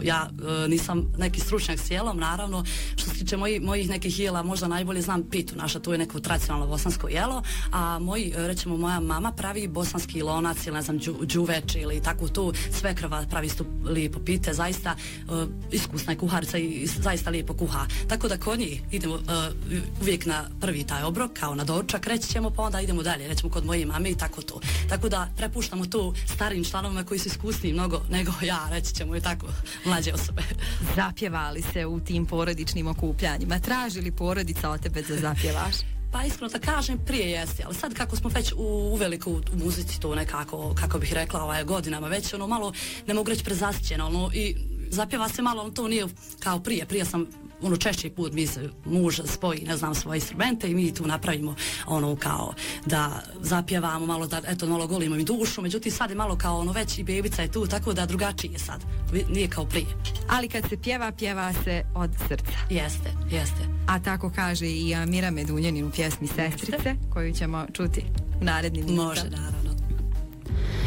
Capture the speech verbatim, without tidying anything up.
Ja e, nisam neki stručnjak s jelom, naravno, što se tiče moji, mojih nekih jela, možda najbolje znam pitu naša, to je neko tradicionalno bosansko jelo, a moji, recimo moja mama pravi bosanski lonac ili ne znam, džu, džuveč ili tako tu, svekrva pravi isto lijepo pite, zaista uh, iskusna je kuharica i, i zaista lijepo kuha. Tako da kod njih idemo uh, uvijek na prvi taj obrok, kao na doručak, reći ćemo, pa onda idemo dalje, recimo kod moje mame i tako to. Tako da prepuštamo tu starijim članovima koji su iskusniji mnogo nego ja, reći ćemo i tako, mlađe osobe. Zapjevali se u tim porodičnim okupljanjima? Traži li porodica od tebe da zapjevaš? Pa iskreno da kažem, prije jesti, ali sad kako smo već uveli u, u muzici to nekako, kako bih rekla, ovaj, godinama već, ono malo, ne mogu reći prezasićeno, ono, i zapjeva se malo, ono, to nije kao prije, prije sam ono češći put mi se muž spoji, ne znam, svoje instrumente i mi tu napravimo ono kao da zapjevamo malo, da eto malo golimo i dušu, međutim sad je malo kao ono već i bebica je tu, tako da drugačije sad, nije kao prije. Ali kad se pjeva, pjeva se od srca. Jeste, jeste. A tako kaže i Mira Medunjanin u pjesmi Sestrice, koju ćemo čuti u narednim minutima. Može, naravno.